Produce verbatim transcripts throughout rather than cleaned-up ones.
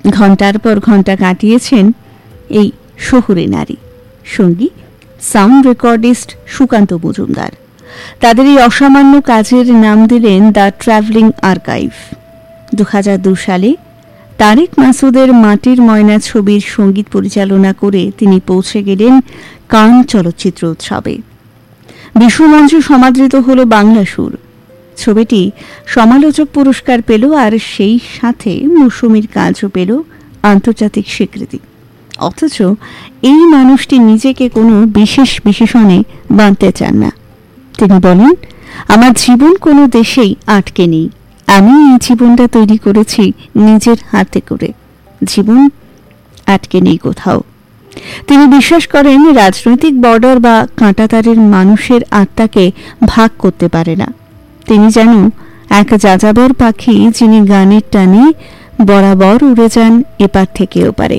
ঘন্টার পর ঘন্টা কাটিয়েছেন এই শহুরে নারী। সঙ্গী সাউন্ড রেকর্ডিস্ট সুকান্ত মজুমদার। তাদের এই অসামান্য কাজের নাম দিলেন দ্য ট্রাভেলিং আর্কাইভ। দু হাজার দু সালে তারেক মাসুদের মাটির ময়না ছবির সঙ্গীত পরিচালনা করে তিনি পৌঁছে গেলেন কান চলচ্চিত্র উৎসবে। বিশ্বমঞ্চ সমাদৃত হল বাংলা সুর। ছবিটি সমালোচক পুরস্কার পেল, আর সেই সাথে মৌসুমীর কাজও পেল আন্তর্জাতিক স্বীকৃতি। অথচ এই মানুষটি নিজেকে কোনো বিশেষ বিশেষণে বাঁধতে চান না। তিনি বলেন, আমার জীবন কোনো দেশেই আটকে নেই, আমি এই জীবনটা তৈরি করেছি নিজের হাতে করে, জীবন আটকে নেই কোথাও। তিনি বিশ্বাস করেন রাজনৈতিক বর্ডার বা কাঁটাতারের মানুষের আত্মাকে ভাগ করতে পারে না। তিনি যেন এক যাযাবর পাখি, যিনি গানের টানে বরাবর উড়ে যান এপার থেকে ওপারে।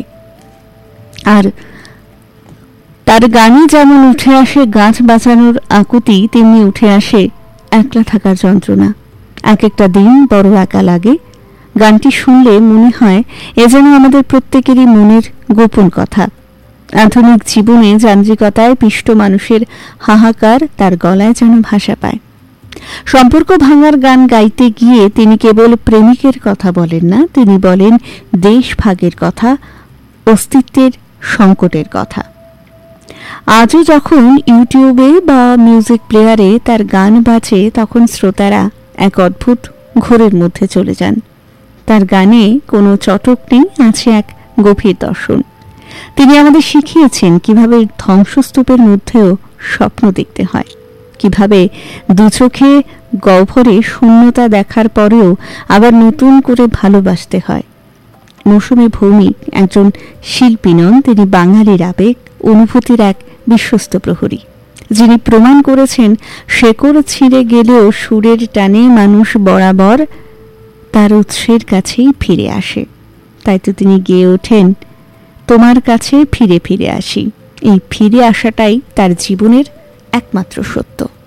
আর তার গানে যেমন উঠে আসে গাছ বাঁচানোর আকুতি, তেমনি উঠে আসে একলা থাকার যন্ত্রণা। এক একটা দিন বড় একা লাগে। গানটি শুনলে মনে হয় এ যেন আমাদের প্রত্যেকেরই মনের গোপন কথা। আধুনিক জীবনে যান্ত্রিকতায় পিষ্ট মানুষের হাহাকার তার গলায় যেন ভাষা পায়। সম্পর্ক ভাঙার গান গাইতে গিয়ে তিনি কেবল প্রেমিকের কথা বলেন না, তিনি বলেন দেশ ভাগের কথা, অস্তিত্বের সংকটের কথা। আজও যখন ইউটিউবে বা মিউজিক প্লেয়ারে তার গান বাজে, তখন শ্রোতারা এক অদ্ভুত ঘোরের মধ্যে চলে যান। তার গানে কোনো চটক নেই, আছে এক গভীর দর্শন। তিনি আমাদের শিখিয়েছেন কিভাবে ধ্বংসস্তূপের মধ্যেও স্বপ্ন দেখতে হয়, কিভাবে দু চোখে গহ্বরে শূন্যতা দেখার পরেও আবার নতুন করে ভালোবাসতে হয়। মৌসুমী ভৌমিক একজন শিল্পী নন, তিনি বাঙালির আবেগ, অনুভূতির এক বিশ্বস্ত প্রহরী, যিনি প্রমাণ করেছেন শেকড় ছিঁড়ে গেলেও সুরের টানে মানুষ বরাবর তার উৎসের কাছেই ফিরে আসে। তাই তো তিনি গেয়ে ওঠেন, তোমার কাছে ফিরে ফিরে আসি। এই ফিরে আসাটাই তার জীবনের একমাত্র সত্য।